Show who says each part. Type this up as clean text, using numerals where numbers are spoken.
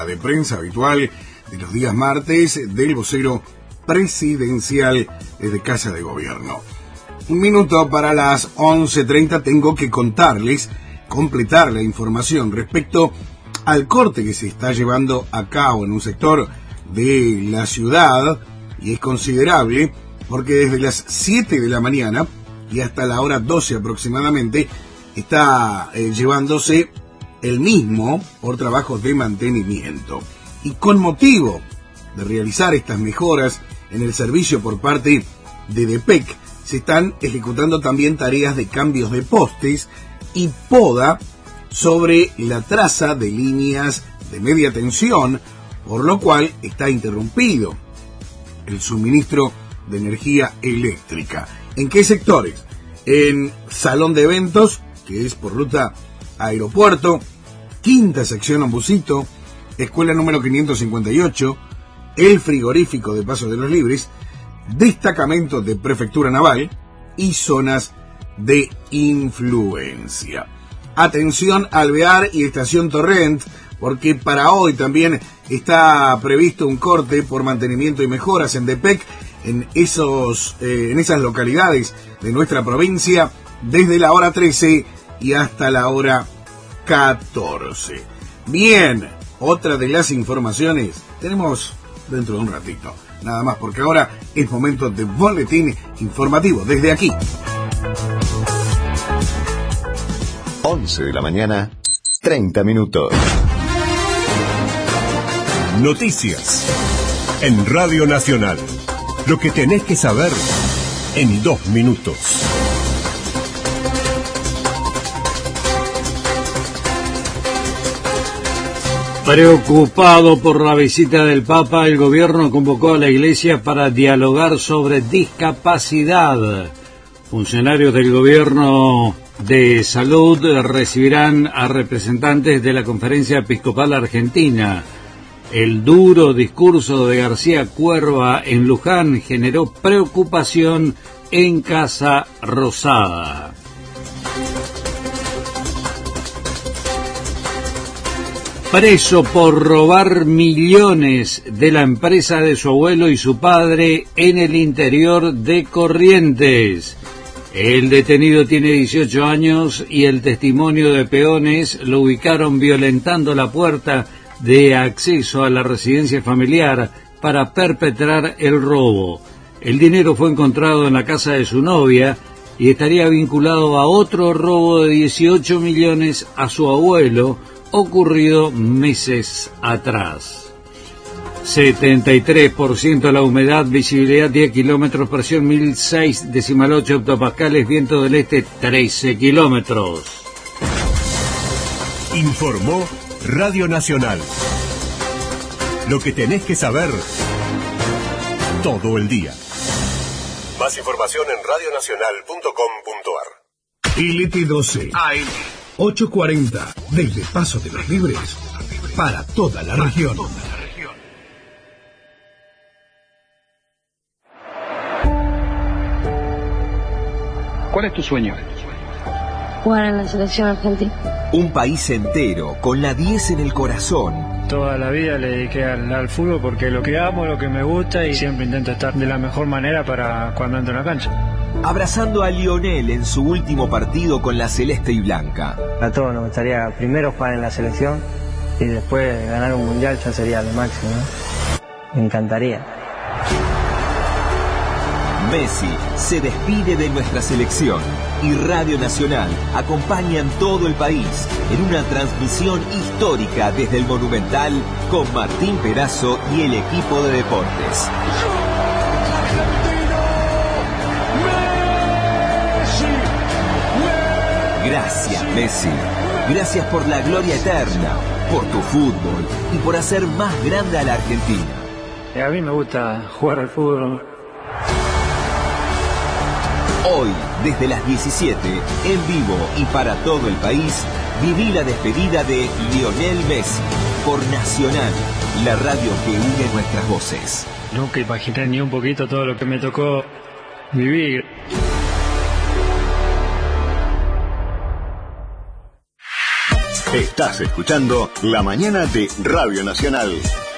Speaker 1: De prensa habitual de los días martes del vocero presidencial de Casa de Gobierno. Un minuto para las 11:30 tengo que completar la información respecto al corte que se está llevando a cabo en un sector de la ciudad, y es considerable porque desde las 7 de la mañana y hasta la hora 12 aproximadamente está llevándose el mismo por trabajos de mantenimiento. Y con motivo de realizar estas mejoras en el servicio por parte de DEPEC, se están ejecutando también tareas de cambios de postes y poda sobre la traza de líneas de media tensión, por lo cual está interrumpido el suministro de energía eléctrica. ¿En qué sectores? En Salón de Eventos, que es por ruta Aeropuerto, quinta sección Ombucito, escuela número 558, el frigorífico de Paso de los Libres, destacamento de Prefectura Naval y zonas de influencia. Atención Alvear y Estación Torrent, porque para hoy también está previsto un corte por mantenimiento y mejoras en DEPEC en esas localidades de nuestra provincia desde la hora 13 y hasta la hora 14. Bien, otra de las informaciones tenemos dentro de un ratito, nada más, porque ahora es momento de boletín informativo desde aquí.
Speaker 2: 11 de la mañana, 30 minutos.
Speaker 3: Noticias en Radio Nacional. Lo que tenés que saber en 2 minutos.
Speaker 4: Preocupado por la visita del Papa, el gobierno convocó a la Iglesia para dialogar sobre discapacidad. Funcionarios del gobierno de salud recibirán a representantes de la Conferencia Episcopal Argentina. El duro discurso de García Cuerva en Luján generó preocupación en Casa Rosada. Preso por robar millones de la empresa de su abuelo y su padre en el interior de Corrientes. El detenido tiene 18 años y el testimonio de peones lo ubicaron violentando la puerta de acceso a la residencia familiar para perpetrar el robo. El dinero fue encontrado en la casa de su novia y estaría vinculado a otro robo de 18 millones a su abuelo, ocurrido meses atrás. 73% la humedad, visibilidad 10 kilómetros, presión 1006,8 hectopascales, viento del este 13 kilómetros.
Speaker 3: Informó Radio Nacional. Lo que tenés que saber todo el día. Más información en radionacional.com.ar.
Speaker 1: LT12 AM 840 desde Paso de los Libres para toda la región.
Speaker 5: ¿Cuál es tu sueño?
Speaker 6: Jugar en la selección argentina.
Speaker 2: Un país entero con la 10 en el corazón.
Speaker 7: Toda la vida le dediqué al fútbol porque es lo que amo, lo que me gusta, y siempre intento estar de la mejor manera para cuando entro en la cancha.
Speaker 2: Abrazando a Lionel en su último partido con la celeste y blanca.
Speaker 8: A todos nos gustaría primero jugar en la selección y después ganar un mundial, ya sería lo máximo, ¿no? Me encantaría.
Speaker 2: Messi se despide de nuestra selección y Radio Nacional acompaña en todo el país en una transmisión histórica desde el Monumental con Martín Perazo y el equipo de deportes. Gracias, Messi. Gracias por la gloria eterna, por tu fútbol y por hacer más grande a la Argentina.
Speaker 7: A mí me gusta jugar al fútbol.
Speaker 2: Hoy, desde las 17, en vivo y para todo el país, viví la despedida de Lionel Messi por Nacional, la radio que une nuestras voces.
Speaker 7: Nunca imaginé ni un poquito todo lo que me tocó vivir.
Speaker 9: Estás escuchando La Mañana de Radio Nacional.